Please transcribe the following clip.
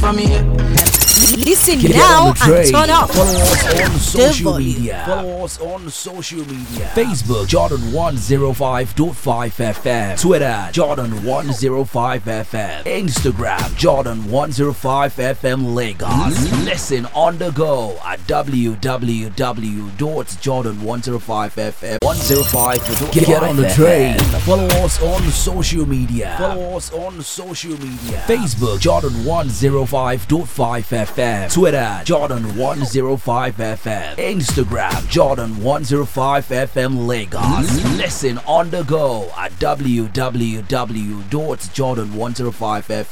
from here. Listen now and turn up. Follow us on social volume. media. Follow us on social media. Facebook Jordan 105.5 FM. Twitter Jordan 105 FM. Instagram Jordan 105 FM Lagos. Listen on the go at www.jordan105fm 105. Get on the train. Follow us on social media. Follow us on social media. Facebook Jordan 105.5 FM. Twitter Jordan 105 FM. Instagram Jordan 105 FM Lagos. Listen on the go at www.jordan105fm